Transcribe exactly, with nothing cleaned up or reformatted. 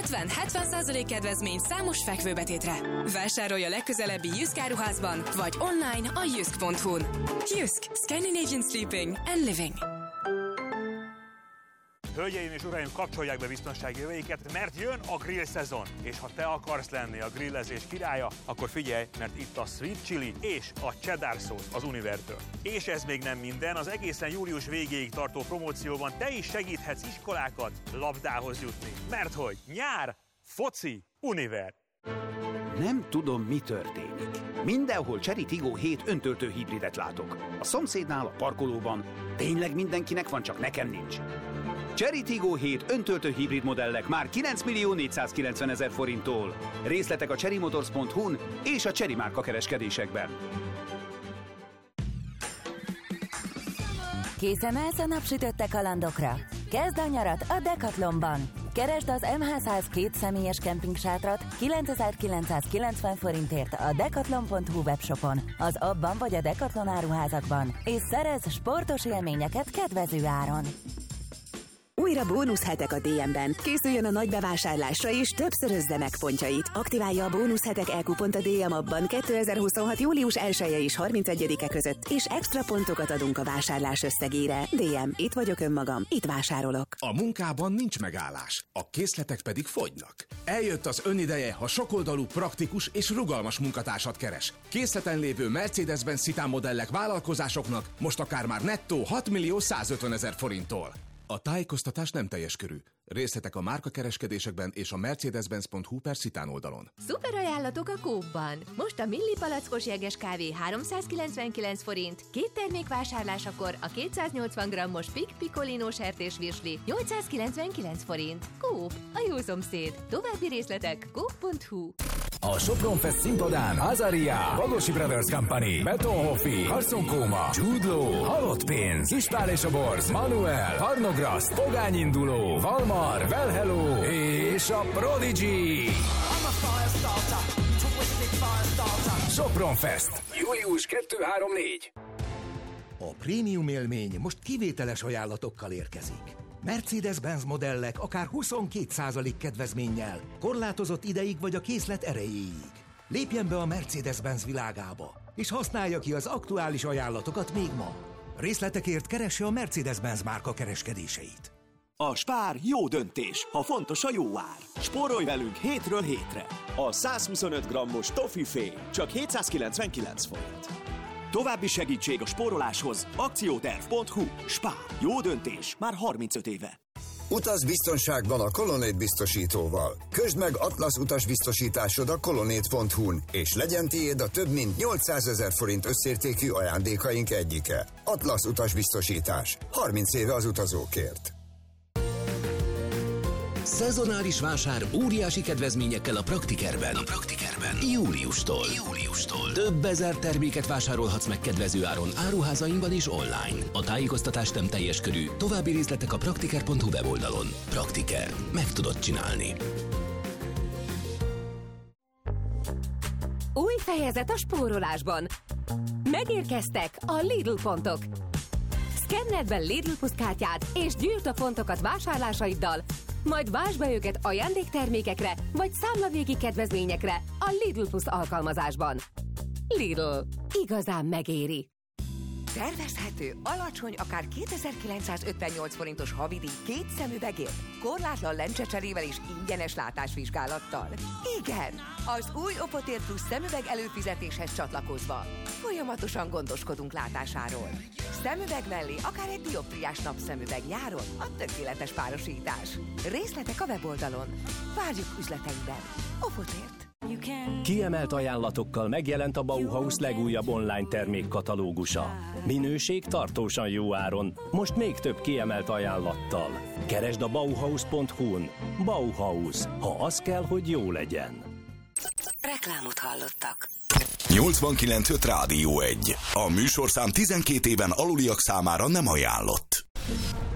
ötven-hetven százalék kedvezmény számos fekvőbetétre. Vásárolj a legközelebbi Jysk áruházban, vagy online a jysk pont hu-n. Jysk. Scandinavian Sleeping and Living. Hölgyeim és uraim, kapcsolják be biztonsági öveiket, mert jön a grill szezon. És ha te akarsz lenni a grillezés királya, akkor figyelj, mert itt a sweet chili és a cheddar szósz az Univertől. És ez még nem minden, az egészen július végéig tartó promócióban te is segíthetsz iskolákat labdához jutni. Mert hogy nyár, foci, Univer. Nem tudom, mi történik. Mindenhol Chery Tiggo hét öntöltő hibridet látok. A szomszédnál, a parkolóban. Tényleg mindenkinek van, csak nekem nincs. Chery Tiggo hét öntöltő hibrid modellek már kilenc millió négyszázkilencvenezer forinttól. Részletek a chery motors pont hu-n és a Chery márka kereskedésekben. Készen állsz a napsütötte kalandokra? Kezd a nyarat a Decathlonban! Keresd az em há száz két személyes kemping-sátrat kilencezer-kilencszázkilencven forintért a decathlon pont hu webshopon, az abban vagy a Decathlon áruházakban, és szerezz sportos élményeket kedvező áron. Újra bónuszhetek a dé em-ben. Készüljön a nagy bevásárlásra és többszörözze meg pontjait. Aktiválja a bónuszhetek e-kupont a dé em abban kétezer-huszonhat július elseje és harmincegyedike között, és extra pontokat adunk a vásárlás összegére. dé em, itt vagyok önmagam, itt vásárolok. A munkában nincs megállás, a készletek pedig fogynak. Eljött az önideje, ha sokoldalú, praktikus és rugalmas munkatársat keres. Készleten lévő Mercedes-Benz Citan modellek vállalkozásoknak most akár már nettó hat millió százötvenezer forinttól. A tájékoztatás nem teljes körű. Részletek a márkakereskedésekben és a mercedes-benz pont hu per Citan oldalon. Szuper ajánlatok a Coop-ban. Most a Milli palackos jeges kávé háromszázkilencvenkilenc forint, két termék vásárlásakor a kétszáznyolcvan grammos Pic Picolino sertésvirsli nyolcszázkilencvenkilenc forint. Coop, a jó szomszéd. További részletek coop pont hu. A Sopron Fest színpadán Azaria, Bagosi Brothers Company, Beton Hoffi, Carson Kóma, Jude Law, Halott Pénz, Ispál és a Borz, Manuel, Varnograszt, Pogány Induló, Valmar, Well Hello és a Prodigy. Sopron Fest, július kettő három négy. A prémium élmény most kivételes ajánlatokkal érkezik. Mercedes-Benz modellek akár huszonkét százalék kedvezménnyel, korlátozott ideig vagy a készlet erejéig. Lépjen be a Mercedes-Benz világába, és használja ki az aktuális ajánlatokat még ma. Részletekért keresse a Mercedes-Benz márka kereskedéseit. A Spár jó döntés, ha fontos a jó ár. Spórolj velünk hétről hétre. A százhuszonöt grammos Toffifé csak hétszázkilencvenkilenc forint. További segítség a spóroláshoz. akcióterv pont hu. Spár. Jó döntés. Már harmincöt éve. Utaz biztonságban a Colonnade biztosítóval. Közd meg Atlasz utasbiztosításod a colonnade pont hu-n, és legyen tiéd a több mint nyolcszázezer forint összértékű ajándékaink egyike. Atlasz utasbiztosítás. harminc éve az utazókért. Szezonális vásár óriási kedvezményekkel a Praktikerben. A Praktikerben. Júliustól. Júliustól. Több ezer terméket vásárolhatsz meg kedvező áron áruházainkban és online. A tájékoztatás nem teljes körű. További részletek a praktiker pont hu weboldalon. Praktiker. Meg tudod csinálni. Új fejezet a spórolásban. Megérkeztek a Lidl pontok. Szkenneld be Lidl Plus kártyát és gyűjtsd a pontokat vásárlásaiddal, majd vásd be őket ajándéktermékekre vagy számlavégi kedvezményekre a Lidl Plus alkalmazásban. Lidl. Igazán megéri. Tervezhető, alacsony, akár kétezer-kilencszázötvennyolc forintos havidíj két szemüvegért, korlátlan lencsecserével és ingyenes látásvizsgálattal. Igen, az új Oppotér Plus szemüveg előfizetéshez csatlakozva. Folyamatosan gondoskodunk látásáról. Szemüveg mellé akár egy dioptriás napszemüveg nyáron, a tökéletes párosítás. Részletek a weboldalon. Várjuk üzleteinkben. Oppotért. Kiemelt ajánlatokkal megjelent a Bauhaus legújabb online termékkatalógusa. Minőség tartósan jó áron, most még több kiemelt ajánlattal. Keresd a bauhaus pont hu-n. Bauhaus, ha az kell, hogy jó legyen. Reklámot hallottak. nyolcvankilenc öt Rádió egy. A műsorszám tizenkét éven aluliak számára nem ajánlott.